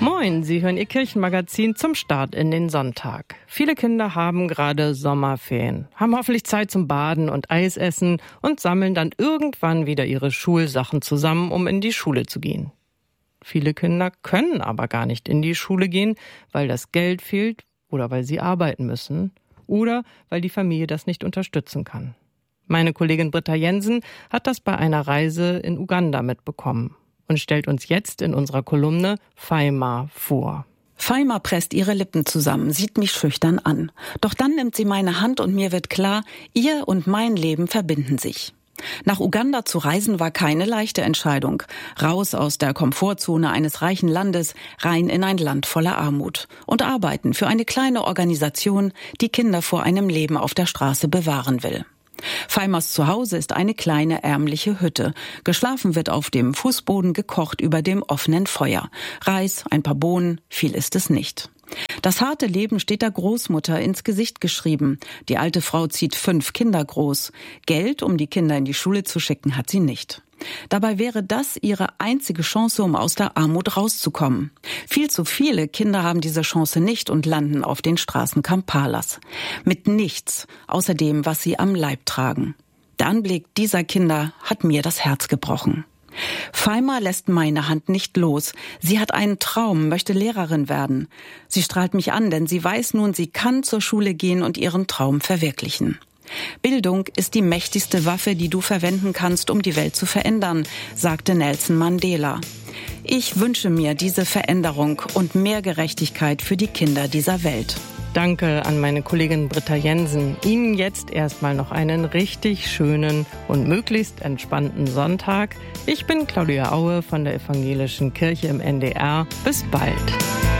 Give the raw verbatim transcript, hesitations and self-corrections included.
Moin, Sie hören Ihr Kirchenmagazin zum Start in den Sonntag. Viele Kinder haben gerade Sommerferien, haben hoffentlich Zeit zum Baden und Eis essen und sammeln dann irgendwann wieder ihre Schulsachen zusammen, um in die Schule zu gehen. Viele Kinder können aber gar nicht in die Schule gehen, weil das Geld fehlt oder weil sie arbeiten müssen oder weil die Familie das nicht unterstützen kann. Meine Kollegin Britta Jensen hat das bei einer Reise in Uganda mitbekommen und stellt uns jetzt in unserer Kolumne Faima vor. Faima presst ihre Lippen zusammen, sieht mich schüchtern an. Doch dann nimmt sie meine Hand und mir wird klar, ihr und mein Leben verbinden sich. Nach Uganda zu reisen war keine leichte Entscheidung. Raus aus der Komfortzone eines reichen Landes, rein in ein Land voller Armut. Und arbeiten für eine kleine Organisation, die Kinder vor einem Leben auf der Straße bewahren will. Faimas Zuhause ist eine kleine ärmliche Hütte. Geschlafen wird auf dem Fußboden, gekocht über dem offenen Feuer. Reis, ein paar Bohnen, viel ist es nicht. Das harte Leben steht der Großmutter ins Gesicht geschrieben. Die alte Frau zieht fünf Kinder groß. Geld, um die Kinder in die Schule zu schicken, hat sie nicht. Dabei wäre das ihre einzige Chance, um aus der Armut rauszukommen. Viel zu viele Kinder haben diese Chance nicht und landen auf den Straßen Kampalas. Mit nichts, außer dem, was sie am Leib tragen. Der Anblick dieser Kinder hat mir das Herz gebrochen. Faima lässt meine Hand nicht los. Sie hat einen Traum, möchte Lehrerin werden. Sie strahlt mich an, denn sie weiß nun, sie kann zur Schule gehen und ihren Traum verwirklichen. Bildung ist die mächtigste Waffe, die du verwenden kannst, um die Welt zu verändern, sagte Nelson Mandela. Ich wünsche mir diese Veränderung und mehr Gerechtigkeit für die Kinder dieser Welt. Danke an meine Kollegin Britta Jensen. Ihnen jetzt erstmal noch einen richtig schönen und möglichst entspannten Sonntag. Ich bin Claudia Aue von der Evangelischen Kirche im N D R. Bis bald.